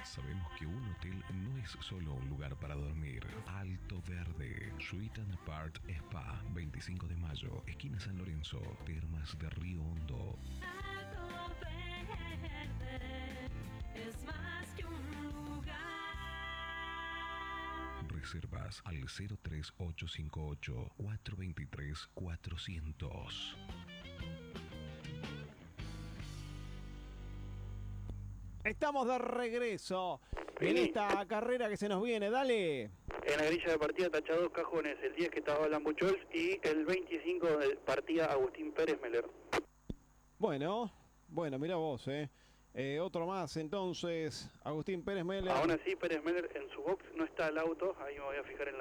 Sabemos que un hotel no es solo un lugar para dormir. Alto Verde, Suite and Apart Spa, 25 de mayo, esquina San Lorenzo, Termas de Río Hondo. Alto Verde es más que un lugar. Reservas al 03858 423 400. Estamos de regreso en esta carrera que se nos viene. Dale. En la grilla de partida tacha 2 cajones, el 10 que estaba Alan Buchholz y el 25 de partida Agustín Pérez Meller. Bueno, mirá vos, otro más entonces, Agustín Pérez Meller. Aún así, Pérez Meller en su box no está el auto, ahí me voy a fijar en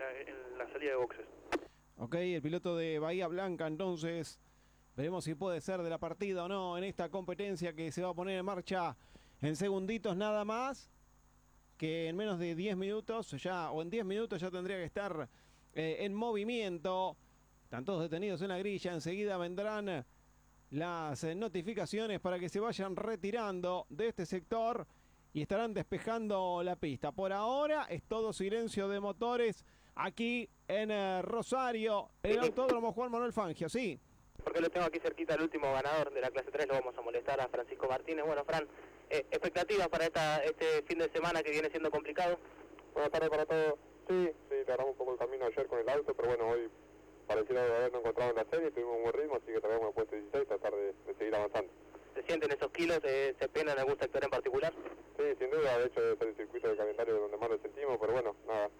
la salida de boxes. Ok, el piloto de Bahía Blanca entonces, veremos si puede ser de la partida o no en esta competencia que se va a poner en marcha en segunditos nada más, que en menos de 10 minutos ya, o en 10 minutos ya tendría que estar en movimiento. Están todos detenidos en la grilla, enseguida vendrán las notificaciones para que se vayan retirando de este sector y estarán despejando la pista. Por ahora es todo silencio de motores aquí en Rosario, el Autódromo Juan Manuel Fangio, sí. Porque lo tengo aquí cerquita, el último ganador de la clase 3, lo vamos a molestar a Francisco Martínez. Bueno, Fran, expectativas para este fin de semana que viene siendo complicado. Buenas tardes para todos. Sí, agarramos un poco el camino ayer con el auto, pero bueno, hoy pareciera habernos encontrado en la serie, tuvimos un buen ritmo, así que traemos el puesto 16, tratar de seguir avanzando. ¿Se sienten esos kilos? ¿Se pena en algún sector en particular? Sí, sin duda, de hecho debe ser el circuito de calendario donde más lo sentimos, pero bueno, nada.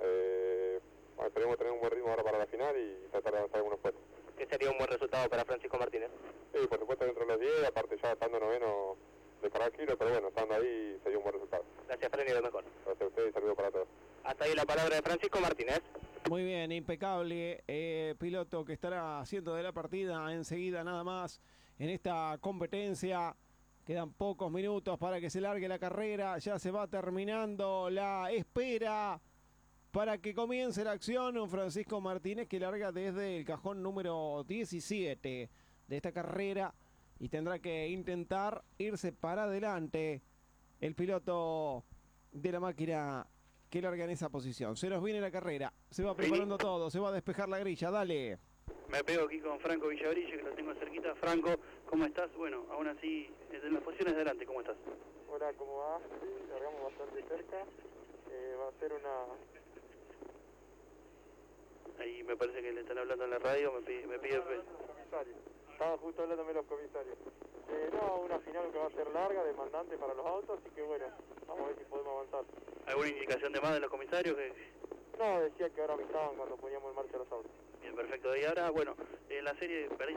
Bueno, esperemos tener un buen ritmo ahora para la final y tratar de avanzar algunos puestos. ¿Qué sería un buen resultado para Francisco Martínez? Sí, por supuesto dentro de los 10, aparte ya estando noveno de cargar kilo, pero bueno, estando ahí sería un buen resultado. Gracias, Fran, y lo mejor. Gracias a ustedes y saludos para todos. Hasta ahí la palabra de Francisco Martínez. Muy bien, impecable, piloto que estará haciendo de la partida enseguida nada más en esta competencia. Quedan pocos minutos para que se largue la carrera, ya se va terminando la espera para que comience la acción. Un Francisco Martínez que larga desde el cajón número 17 de esta carrera y tendrá que intentar irse para adelante el piloto de la máquina que larga en esa posición. Se nos viene la carrera, se va preparando todo, se va a despejar la grilla, dale. Me pego aquí con Franco Villabrilla, que lo tengo cerquita. Franco, ¿cómo estás? Bueno, aún así, en las posiciones de adelante, ¿cómo estás? Hola, ¿cómo va? Sí, largamos bastante cerca. Va a ser una... Ahí me parece que le están hablando en la radio, me pide... Estaba justo hablándome los comisarios. No, una final que va a ser larga, demandante para los autos, así que bueno, vamos a ver si podemos avanzar. ¿Alguna indicación de más de los comisarios? No, decía que ahora avisaban cuando poníamos en marcha los autos. Bien, perfecto. Y ahora, bueno, en la serie